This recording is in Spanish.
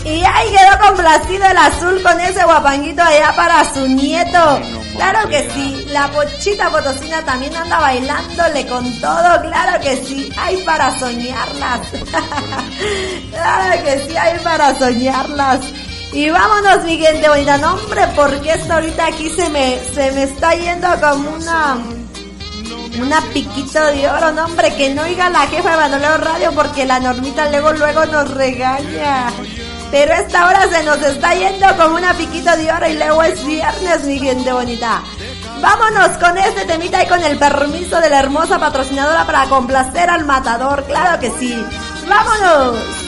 Y ahí quedó complacido el azul con ese guapanguito allá para su nieto. Claro que sí, la Pochita Potosina también anda bailándole con todo, claro que sí, hay para soñarlas. Claro que sí, hay para soñarlas. Y vámonos, mi gente bonita, no hombre, porque esto ahorita aquí se me está yendo como una piquito de oro, no hombre, que no oiga la jefa de Bandolero Radio porque la Normita luego nos regaña. Pero esta hora se nos está yendo como una piquito de oro y luego es viernes, mi gente bonita. Vámonos con este temita y con el permiso de la hermosa patrocinadora para complacer al matador, claro que sí. ¡Vámonos!